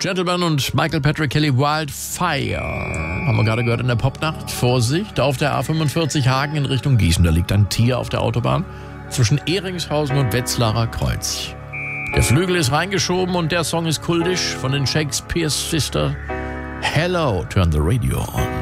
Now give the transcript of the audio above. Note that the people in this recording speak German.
Gentleman und Michael Patrick Kelly, Wildfire. Haben wir gerade gehört in der Popnacht. Vorsicht, auf der A45 Hagen in Richtung Gießen. Da liegt ein Tier auf der Autobahn zwischen Ehringshausen und Wetzlarer Kreuz. Der Flügel ist reingeschoben und der Song ist kultisch von den Shakespeare Sisters. Hello, turn the radio on.